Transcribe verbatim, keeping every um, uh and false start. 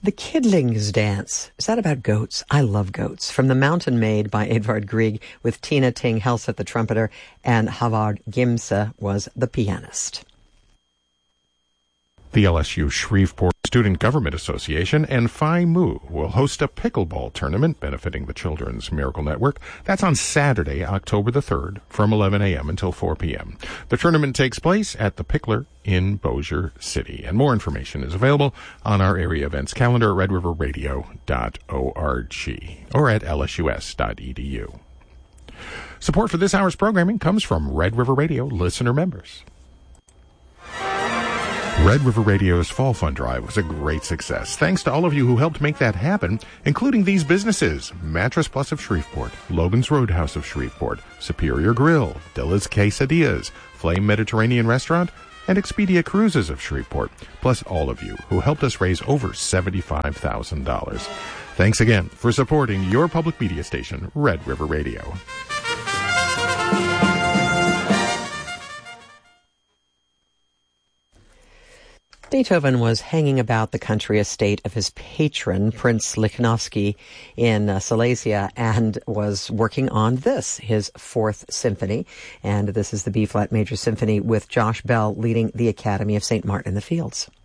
The Kidlings Dance. Is that about goats? I love goats. From The Mountain Maid by Edvard Grieg with Tina Ting Helseth, the trumpeter, and Havard Gimse was the pianist. The L S U Shreveport Student Government Association and Phi Mu will host a pickleball tournament benefiting the Children's Miracle Network. That's on Saturday, October the third, from eleven a.m. until four p.m. The tournament takes place at the Pickler in Bossier City. And more information is available on our area events calendar at red river radio dot org or at l s u s dot e d u. Support for this hour's programming comes from Red River Radio listener members. Red River Radio's Fall Fund Drive was a great success. Thanks to all of you who helped make that happen, including these businesses: Mattress Plus of Shreveport, Logan's Roadhouse of Shreveport, Superior Grill, Dilla's Quesadillas, Flame Mediterranean Restaurant, and Expedia Cruises of Shreveport, plus all of you who helped us raise over seventy-five thousand dollars. Thanks again for supporting your public media station, Red River Radio. Beethoven was hanging about the country estate of his patron, Prince Lichnowsky, in uh, Silesia, and was working on this, his fourth symphony. And this is the B-flat major symphony with Josh Bell leading the Academy of Saint Martin in the Fields.